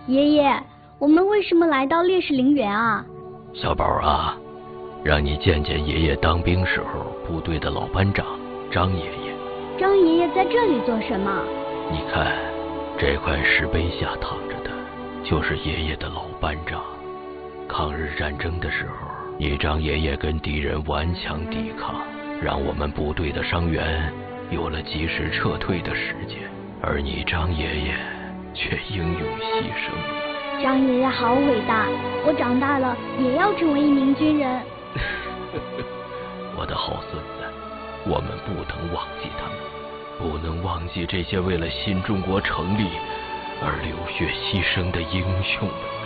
爷爷，我们为什么来到烈士陵园啊？ 小宝啊，让你见见爷爷当兵时候部队的老班长张爷爷。 张爷爷在这里做什么？ 你看，这块石碑下躺着的，就是爷爷的老班长。抗日战争的时候，你张爷爷跟敌人顽强抵抗，让我们部队的伤员有了及时撤退的时间，而你张爷爷却英勇牺牲了。 张爷爷好伟大，我长大了也要成为一名军人。 我的好孙子，我们不能忘记他们，不能忘记这些为了新中国成立而流血牺牲的英雄们。